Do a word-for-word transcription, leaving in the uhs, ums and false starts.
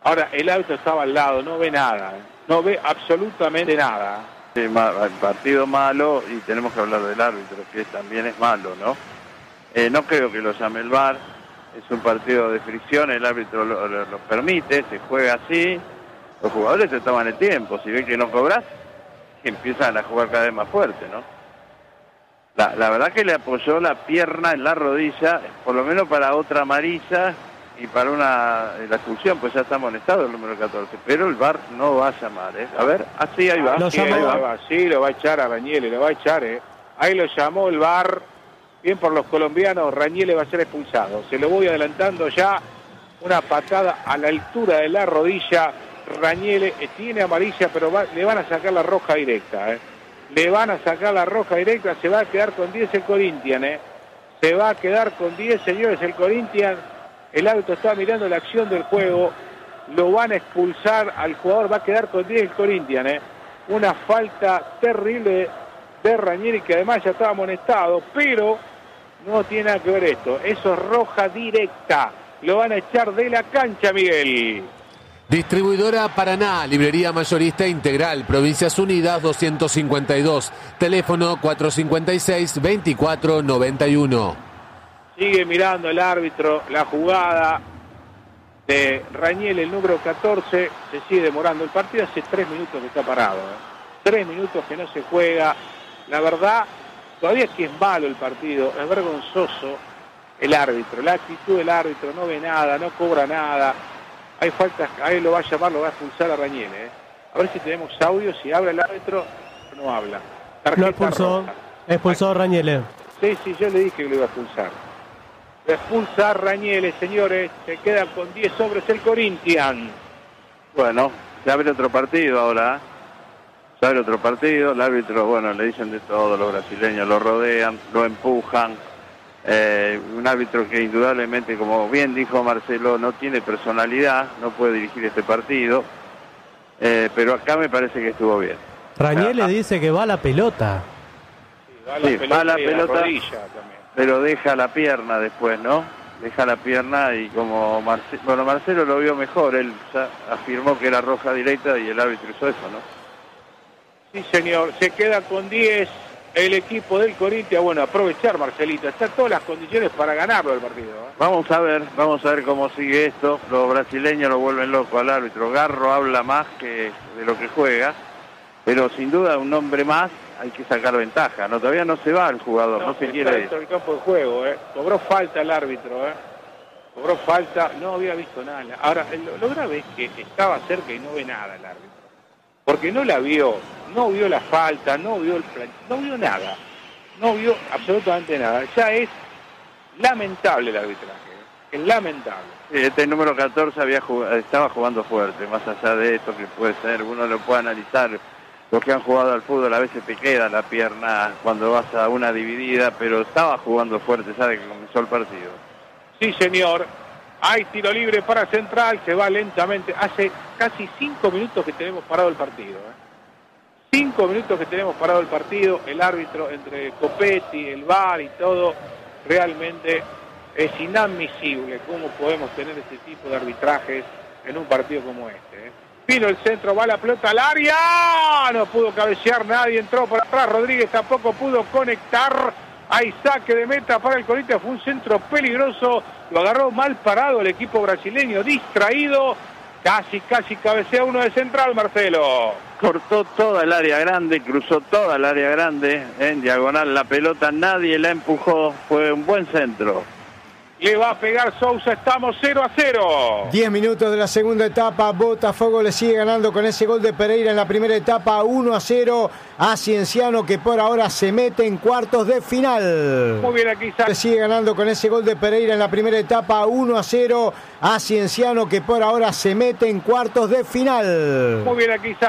Ahora, el árbitro estaba al lado, no ve nada, no ve absolutamente nada. Sí, el partido malo, y tenemos que hablar del árbitro, que también es malo, ¿no? Eh, no creo que lo llame el V A R, es un partido de fricción, el árbitro lo, lo, lo permite, se juega así, los jugadores se toman el tiempo, si ven que no cobras, empiezan a jugar cada vez más fuerte, ¿no? La, la verdad que le apoyó la pierna en la rodilla, por lo menos para otra amarilla y para una la expulsión, pues ya está amonestado el número catorce, pero el V A R no va a llamar, ¿eh? A ver, así ahí va. Sí, ahí va, sí, lo va a echar a Rañele, lo va a echar, ¿eh? Ahí lo llamó el V A R, bien por los colombianos, Rañele va a ser expulsado. Se lo voy adelantando ya, una patada a la altura de la rodilla. Rañele tiene amarilla, pero va, le van a sacar la roja directa, ¿eh? Le van a sacar la roja directa, se va a quedar con diez el Corinthians, ¿eh? Se va a quedar con diez, señores, el Corinthians. El árbitro está mirando la acción del juego, lo van a expulsar al jugador, va a quedar con diez el Corinthians, ¿eh? Una falta terrible de Rañele, que además ya estaba amonestado, pero no tiene nada que ver esto, eso es roja directa, lo van a echar de la cancha, Miguel. Distribuidora Paraná, librería mayorista integral, Provincias Unidas doscientos cincuenta y dos, teléfono cuatro cinco seis, veinticuatro noventa y uno. Sigue mirando el árbitro la jugada de Rañele, el número catorce, se sigue demorando el partido, hace tres minutos que está parado, ¿eh? Tres minutos que no se juega, la verdad, todavía es que es malo el partido, es vergonzoso el árbitro, la actitud del árbitro, no ve nada, no cobra nada. Hay faltas, ahí lo va a llamar, lo va a expulsar a Rañele, ¿eh? A ver si tenemos audio, si habla el árbitro o no habla. Tarjeta lo expulsó, roja. expulsó a Rañele. Sí, sí, yo le dije que lo iba a expulsar. Lo expulsa a Rañele, señores, se queda con diez hombres el Corinthians. Bueno, se abre otro partido ahora, se abre otro partido, el árbitro, bueno, le dicen de todo, los brasileños lo rodean, lo empujan. Eh, un árbitro que indudablemente, como bien dijo Marcelo, no tiene personalidad, no puede dirigir este partido, eh, pero acá me parece que estuvo bien. Rañele ah, dice que va a la pelota. Sí, va a la sí, pelota, va a la y pelota, la rodilla también. Pero deja la pierna después, ¿no? Deja la pierna y como Marcelo, bueno, Marcelo lo vio mejor, él ya afirmó que era roja directa y el árbitro hizo eso, ¿no? Sí, señor, se queda con diez el equipo del Corinthians. Bueno, aprovechar, Marcelito, están todas las condiciones para ganarlo el partido, ¿eh? Vamos a ver, vamos a ver cómo sigue esto. Los brasileños lo vuelven loco al árbitro. Garro habla más que de lo que juega, pero sin duda un hombre más hay que sacar ventaja, ¿no? Todavía no se va el jugador, no, no se quiere ir. Dentro del campo de juego, ¿eh? Cobró falta el árbitro, ¿eh? Cobró falta, no había visto nada. Ahora, lo, lo grave es que estaba cerca y no ve nada el árbitro. Porque no la vio, no vio la falta, no vio el plan, no vio nada. No vio absolutamente nada. Ya es lamentable el arbitraje, ¿eh? Es lamentable. Sí, este número catorce había jugado, estaba jugando fuerte, más allá de esto que puede ser, uno lo puede analizar. Los que han jugado al fútbol a veces te queda la pierna cuando vas a una dividida, pero estaba jugando fuerte, sabe que comenzó el partido. Sí, señor. Hay tiro libre para Central, se va lentamente. Hace casi cinco minutos que tenemos parado el partido, ¿eh? Cinco minutos que tenemos parado el partido. El árbitro entre Copetti, el V A R y todo, realmente es inadmisible cómo podemos tener este tipo de arbitrajes en un partido como este, ¿eh? Vino el centro, va la pelota al área, no pudo cabecear nadie, entró por atrás, Rodríguez tampoco pudo conectar, hay saque de meta para el Corinthians, fue un centro peligroso, lo agarró mal parado el equipo brasileño, distraído, casi, casi cabecea uno de Central, Marcelo. Cortó toda el área grande, cruzó toda el área grande, en diagonal la pelota, nadie la empujó, fue un buen centro. Le va a pegar Sousa, estamos cero a cero. diez minutos de la segunda etapa, Botafogo le sigue ganando con ese gol de Pereira en la primera etapa, uno a cero a Cienciano, que por ahora se mete en cuartos de final. Muy bien, aquí está. Le sigue ganando con ese gol de Pereira en la primera etapa, uno a cero a Cienciano, que por ahora se mete en cuartos de final. Muy bien, aquí está.